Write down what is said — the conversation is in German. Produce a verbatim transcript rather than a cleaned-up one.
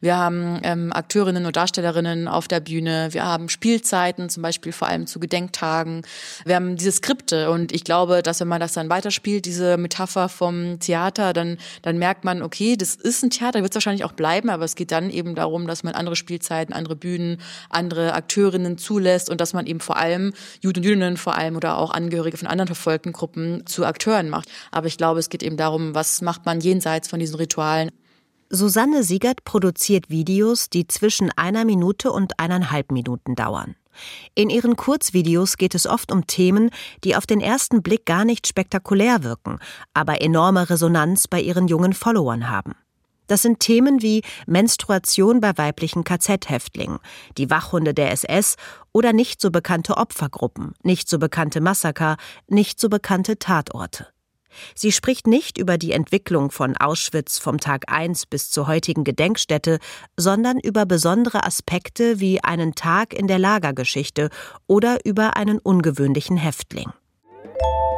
Wir haben ähm, Akteurinnen und Darstellerinnen auf der Bühne. Wir haben Spielzeiten, zum Beispiel vor allem zu Gedenktagen. Wir haben diese Skripte und ich glaube, dass wenn man das dann weiterspielt, diese Metapher vom Theater, dann, dann merkt man, okay, das ist ein Theater, wird es wahrscheinlich auch bleiben, aber es geht dann eben darum, dass man andere Spielzeiten, andere Bühnen, andere Akteurinnen zulässt und dass man eben vor allem Juden und Jüdinnen vor allem oder auch Angehörige von anderen verfolgten Gruppen zu Akteuren macht. Aber ich glaube, es geht eben darum, was macht man jenseits von diesen Ritualen. Susanne Siegert produziert Videos, die zwischen einer Minute und eineinhalb Minuten dauern. In ihren Kurzvideos geht es oft um Themen, die auf den ersten Blick gar nicht spektakulär wirken, aber enorme Resonanz bei ihren jungen Followern haben. Das sind Themen wie Menstruation bei weiblichen K Z-Häftlingen, die Wachhunde der S S oder nicht so bekannte Opfergruppen, nicht so bekannte Massaker, nicht so bekannte Tatorte. Sie spricht nicht über die Entwicklung von Auschwitz vom Tag eins bis zur heutigen Gedenkstätte, sondern über besondere Aspekte wie einen Tag in der Lagergeschichte oder über einen ungewöhnlichen Häftling.